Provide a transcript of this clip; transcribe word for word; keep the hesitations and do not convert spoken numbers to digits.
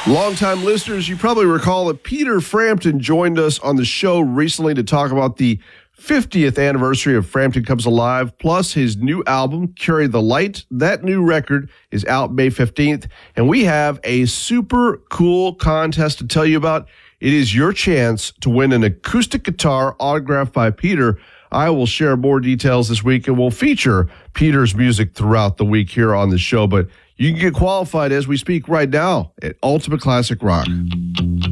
Longtime listeners, you probably recall that Peter Frampton joined us on the show recently to talk about the fiftieth anniversary of Frampton Comes Alive, plus his new album, Carry the Light. That new record is out May fifteenth, and we have a super cool contest to tell you about. It is your chance to win an acoustic guitar autographed by Peter. I will share more details this week, and we'll feature Peter's music throughout the week here on the show, but you can get qualified as we speak right now at Ultimate Classic Rock.